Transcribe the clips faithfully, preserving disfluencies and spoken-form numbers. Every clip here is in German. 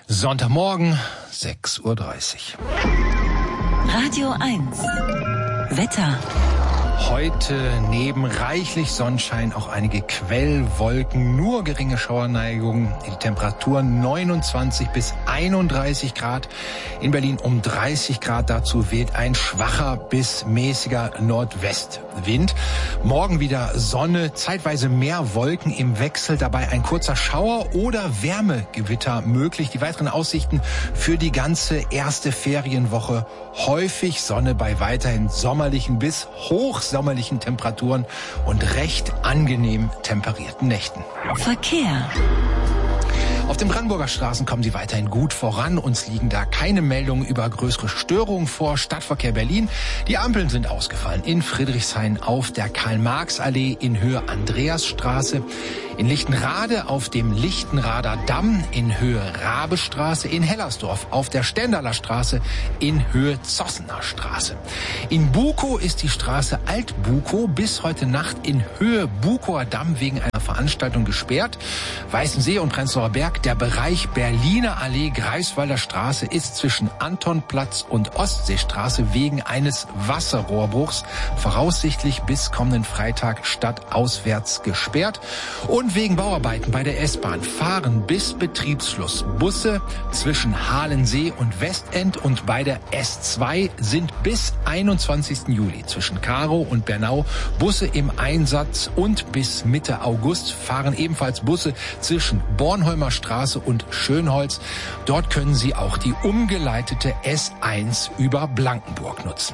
Sonntagmorgen, sechs Uhr dreißig. Radio eins. Wetter. Heute neben reichlich Sonnenschein auch einige Quellwolken, nur geringe Schauerneigungen. Die Temperaturen neunundzwanzig bis einunddreißig Grad. In Berlin um dreißig Grad. Dazu weht ein schwacher bis mäßiger Nordwestwind. Morgen wieder Sonne, zeitweise mehr Wolken im Wechsel. Dabei ein kurzer Schauer oder Wärmegewitter möglich. Die weiteren Aussichten für die ganze erste Ferienwoche. Häufig Sonne bei weiterhin sommerlichen bis hochsommerlichen Temperaturen und recht angenehm temperierten Nächten. Verkehr. Auf den Brandenburger Straßen kommen Sie weiterhin gut voran. Uns liegen da keine Meldungen über größere Störungen vor. Stadtverkehr Berlin. Die Ampeln sind ausgefallen. In Friedrichshain auf der Karl-Marx-Allee in Höhe Andreasstraße. In Lichtenrade auf dem Lichtenrader Damm in Höhe Rabestraße. In Hellersdorf auf der Stendaler Straße in Höhe Zossener Straße. In Bukow ist die Straße Alt-Bukow bis heute Nacht in Höhe Bukower Damm wegen einer Veranstaltung gesperrt. Weißensee und Prenzlauer Berg. Der Bereich Berliner Allee, Greifswalder Straße ist zwischen Antonplatz und Ostseestraße wegen eines Wasserrohrbruchs voraussichtlich bis kommenden Freitag stadtauswärts gesperrt. Und wegen Bauarbeiten bei der S-Bahn fahren bis Betriebsschluss Busse zwischen Halensee und Westend, und bei der S zwei sind bis einundzwanzigsten Juli zwischen Karow und Bernau Busse im Einsatz, und bis Mitte August fahren ebenfalls Busse zwischen Bornholmer Straße und Schönholz. Dort können Sie auch die umgeleitete S eins über Blankenburg nutzen.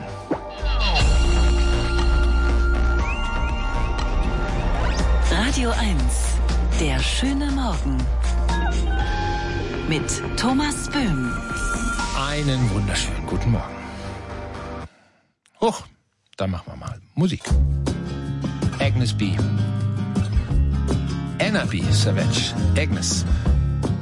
Radio eins. Der schöne Morgen. Mit Thomas Böhm. Einen wunderschönen guten Morgen. Huch, dann machen wir mal Musik. Agnes B. Anna B. Savage. Agnes.